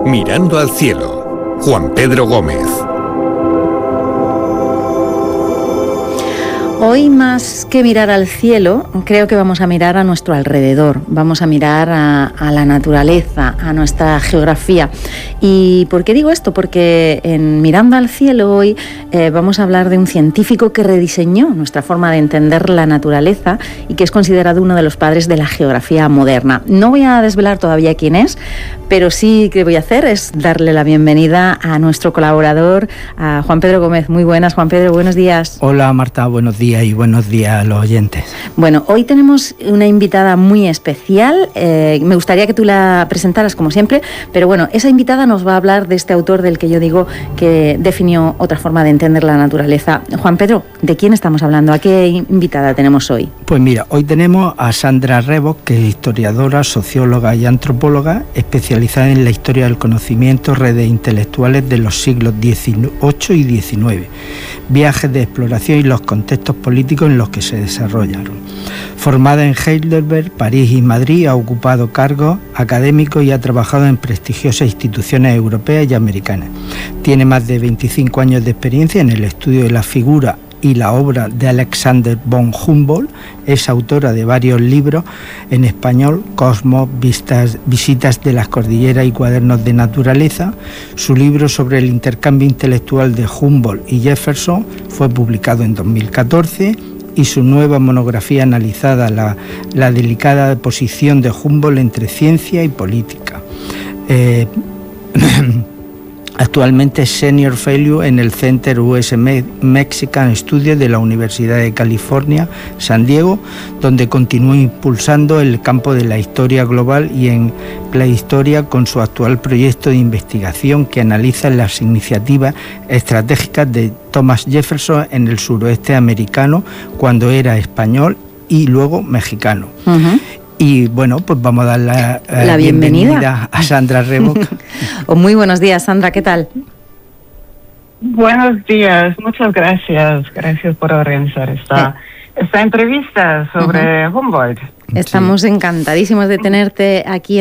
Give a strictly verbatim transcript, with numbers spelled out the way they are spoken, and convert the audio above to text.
Mirando al cielo, Juan Pedro Gómez. Hoy, más que mirar al cielo, creo que vamos a mirar a nuestro alrededor, vamos a mirar a, a la naturaleza, a nuestra geografía. ¿Y por qué digo esto? Porque en Mirando al cielo hoy eh, vamos a hablar de un científico que rediseñó nuestra forma de entender la naturaleza y que es considerado uno de los padres de la geografía moderna. No voy a desvelar todavía quién es, pero sí que voy a hacer es darle la bienvenida a nuestro colaborador, a Juan Pedro Gómez. Muy buenas, Juan Pedro, buenos días. Hola, Marta, buenos días. Y buenos días a los oyentes. Bueno, hoy tenemos una invitada muy especial. Eh, me gustaría que tú la presentaras como siempre, pero bueno, esa invitada nos va a hablar de este autor del que yo digo que definió otra forma de entender la naturaleza. Juan Pedro, ¿de quién estamos hablando? ¿A qué invitada tenemos hoy? Pues mira, hoy tenemos a Sandra Revok, que es historiadora, socióloga y antropóloga, especializada en la historia del conocimiento, redes intelectuales de los siglos dieciocho y diecinueve, viajes de exploración y los contextos políticos en los que se desarrollaron. Formada en Heidelberg, París y Madrid, ha ocupado cargos académicos y ha trabajado en prestigiosas instituciones europeas y americanas. Tiene más de veinticinco años de experiencia en el estudio de la figura y la obra de Alexander von Humboldt. Es autora de varios libros en español: Cosmos, Vistas, Visitas de las Cordilleras y Cuadernos de Naturaleza. Su libro sobre el intercambio intelectual de Humboldt y Jefferson fue publicado en dos mil catorce, y su nueva monografía analizada la, la delicada posición de Humboldt entre ciencia y política. Eh, Actualmente es Senior Fellow en el Center U S Mexican Studies de la Universidad de California, San Diego, donde continúa impulsando el campo de la historia global y en la historia con su actual proyecto de investigación que analiza las iniciativas estratégicas de Thomas Jefferson en el suroeste americano cuando era español y luego mexicano. Uh-huh. Y bueno, pues vamos a dar la, la, la bienvenida. bienvenida a Sandra Revok. Muy buenos días, Sandra, ¿qué tal? Buenos días, muchas gracias. Gracias por organizar esta, eh. esta entrevista sobre uh-huh. Humboldt. Estamos sí. encantadísimos de tenerte aquí